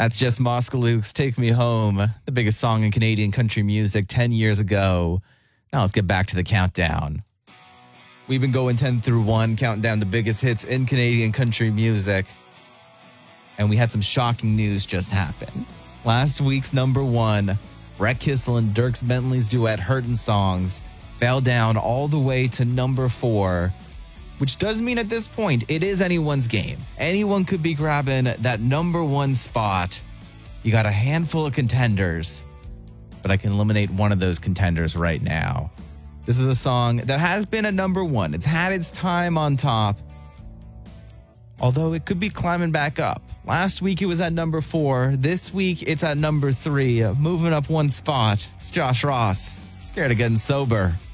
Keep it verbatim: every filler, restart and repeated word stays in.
That's just Moskaluk's Take Me Home, the biggest song in Canadian country music ten years ago. Now let's get back to the countdown. We've been going ten through one, counting down the biggest hits in Canadian country music. And we had some shocking news just happen. Last week's number one, Brett Kissel and Dierks Bentley's duet Hurtin' Songs, fell down all the way to number four, which does mean at this point it is anyone's game. Anyone could be grabbing that number one spot. You got a handful of contenders, but I can eliminate one of those contenders right now. This is a song that has been a number one. It's had its time on top, although it could be climbing back up. Last week it was at number four. This week it's at number three, moving up one spot. It's Josh Ross, Scared of Getting Sober.